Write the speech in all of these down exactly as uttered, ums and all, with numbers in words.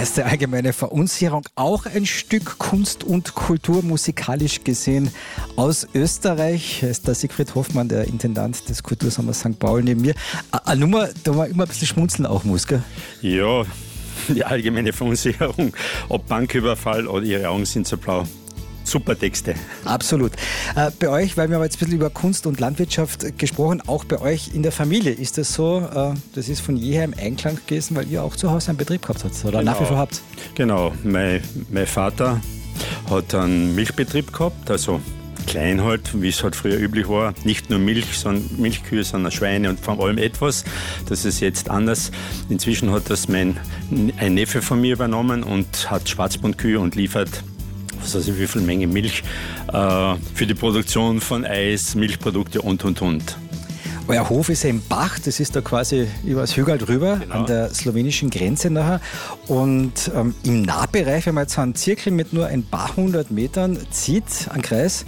Erste allgemeine Verunsicherung, auch ein Stück Kunst und Kultur musikalisch gesehen aus Österreich. Es ist der Siegfried Hoffmann, der Intendant des Kultursommers Sankt Paul neben mir. Eine Nummer, da man immer ein bisschen schmunzeln auch muss, gell? Ja, die allgemeine Verunsicherung, ob Banküberfall oder Ihre Augen sind so blau. Super Texte. Absolut. Äh, bei euch, weil wir haben jetzt ein bisschen über Kunst und Landwirtschaft gesprochen, auch bei euch in der Familie ist das so, äh, das ist von jeher im Einklang gewesen, weil ihr auch zu Hause einen Betrieb gehabt habt oder Genau. nach wie vor habt? Genau, mein, mein Vater hat einen Milchbetrieb gehabt, also klein halt, wie es halt früher üblich war. Nicht nur Milch, sondern Milchkühe, sondern Schweine und vor allem etwas. Das ist jetzt anders. Inzwischen hat das mein, ein Neffe von mir übernommen und hat Schwarzbundkühe und liefert was weiß ich, wie viel Menge Milch äh, für die Produktion von Eis, Milchprodukte und, und, und. Euer Hof ist ja im Bach, das ist da quasi über das Hügel drüber, genau, an der slowenischen Grenze nachher. Und ähm, im Nahbereich, wenn man jetzt so einen Zirkel mit nur ein paar hundert Metern zieht, einen Kreis,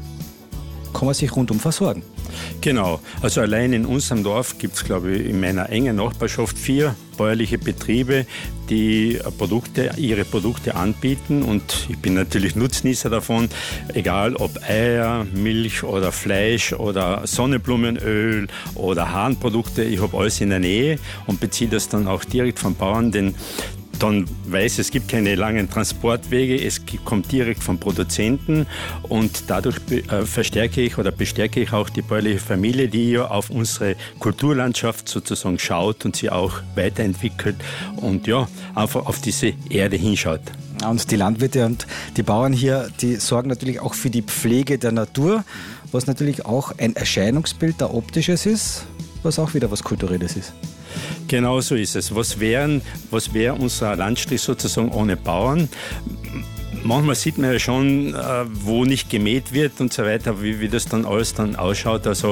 kann man sich rundum versorgen. Genau, also allein in unserem Dorf gibt es, glaube ich, in meiner engen Nachbarschaft vier bäuerliche Betriebe, die Produkte, ihre Produkte anbieten, und ich bin natürlich Nutznießer davon, egal ob Eier, Milch oder Fleisch oder Sonnenblumenöl oder Hahnprodukte, ich habe alles in der Nähe und beziehe das dann auch direkt vom Bauern, denn dann weiß, es gibt keine langen Transportwege, es kommt direkt vom Produzenten, und dadurch äh, verstärke ich oder bestärke ich auch die bäuerliche Familie, die ja auf unsere Kulturlandschaft sozusagen schaut und sie auch weiterentwickelt und ja, einfach auf diese Erde hinschaut. Und die Landwirte und die Bauern hier, die sorgen natürlich auch für die Pflege der Natur, was natürlich auch ein Erscheinungsbild, der optisches ist, was auch wieder was Kulturelles ist. Genau so ist es. Was wären, was wäre unser Landstrich sozusagen ohne Bauern? Manchmal sieht man ja schon, wo nicht gemäht wird und so weiter, wie, wie das dann alles dann ausschaut. Also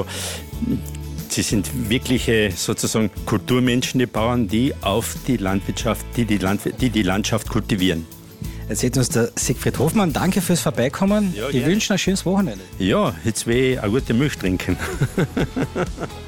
sie sind wirkliche sozusagen Kulturmenschen, die Bauern, die auf die Landwirtschaft, die die, Landw- die, die Landschaft kultivieren. Erzählt uns der Siegfried Hoffmann. Danke fürs Vorbeikommen. Ja, ich wünsche ein schönes Wochenende. Ja, jetzt will ich eine gute Milch trinken.